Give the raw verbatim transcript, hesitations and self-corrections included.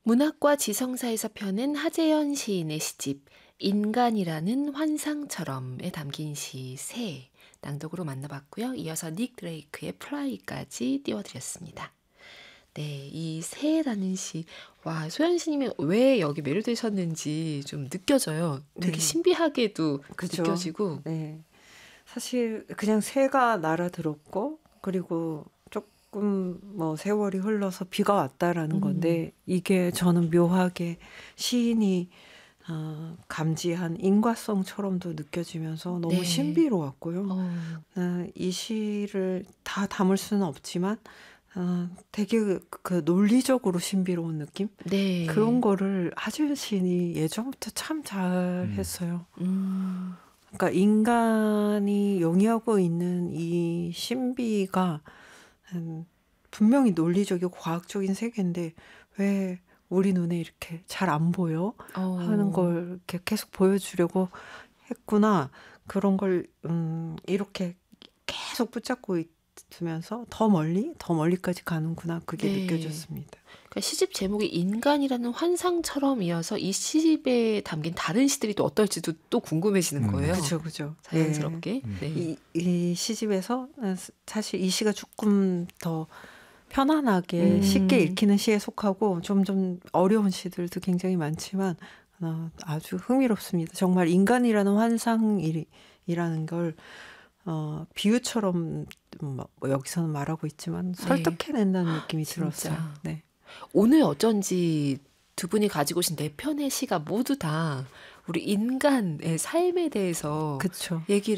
문학과 지성사에서 펴낸 하재현 시인의 시집 인간이라는 환상처럼에 담긴 시 새 낭독으로 만나봤고요. 이어서 닉 드레이크의 플라이까지 띄워드렸습니다. 네, 이 새라는 시, 와, 소연 씨님이 왜 여기 매료되셨는지 좀 느껴져요. 되게 네. 신비하게도 그죠. 느껴지고. 네. 사실 그냥 새가 날아들었고 그리고 조금 뭐 세월이 흘러서 비가 왔다라는 음. 건데 이게 저는 묘하게 시인이 어, 감지한 인과성처럼도 느껴지면서 너무 네. 신비로웠고요. 어, 어, 이 시를 다 담을 수는 없지만 어, 되게 그, 그 논리적으로 신비로운 느낌? 네. 그런 거를 하재현 시인이 예전부터 참 잘했어요. 음, 그러니까 인간이 용이하고 있는 이 신비가 음, 분명히 논리적이고 과학적인 세계인데 왜 우리 눈에 이렇게 잘 안 보여? 어, 하는 걸 이렇게 계속 보여주려고 했구나. 그런 걸 음, 이렇게 계속 붙잡고 있으면서 더 멀리, 더 멀리까지 가는구나. 그게 네. 느껴졌습니다. 그러니까 시집 제목이 인간이라는 환상처럼이어서 이 시집에 담긴 다른 시들이 또 어떨지도 또 궁금해지는 음. 거예요. 그죠, 그죠. 자연스럽게. 음. 네. 이, 이 시집에서 사실 이 시가 조금 더 편안하게 음. 쉽게 읽히는 시에 속하고 좀 좀 어려운 시들도 굉장히 많지만 어, 아주 흥미롭습니다. 정말 인간이라는 환상이라는 걸 어, 비유처럼 뭐 여기서는 말하고 있지만 네. 설득해낸다는 느낌이 진짜. 들었어요. 네. 오늘 어쩐지 두 분이 가지고 오신 네 편의 시가 모두 다 우리 인간의 삶에 대해서 그쵸. 얘기를